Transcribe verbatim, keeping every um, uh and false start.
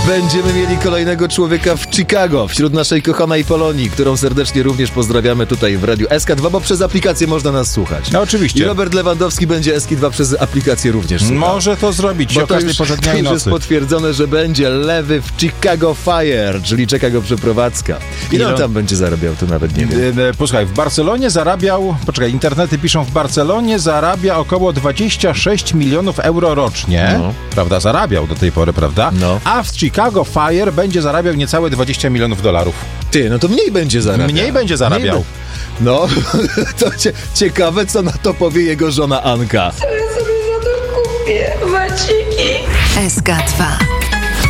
Będziemy mieli kolejnego człowieka w Chicago, wśród naszej kochanej Polonii, którą serdecznie również pozdrawiamy tutaj w Radiu S K dwa, bo przez aplikację można nas słuchać. No oczywiście. I Robert Lewandowski będzie S K dwa przez aplikację również słuchał. Może to zrobić Bo o każdej porze dnia i już nocy. jest potwierdzone, że będzie lewy w Chicago Fire, czyli czeka go przeprowadzka. Ile on tam będzie zarabiał, to nawet nie wiem. E, Posłuchaj, w Barcelonie zarabiał, poczekaj, internety piszą, w Barcelonie zarabia około dwadzieścia sześć milionów euro rocznie, No. prawda, zarabiał do tej pory, prawda? No. A w Chicago Fire będzie zarabiał niecałe dwadzieścia milionów dolarów. Ty, no to mniej będzie zarabiał. Mniej będzie zarabiał. Mniej be- No, to cie- ciekawe, co na to powie jego żona Anka. Co ja sobie za to kupię? Waciki. S K dwa.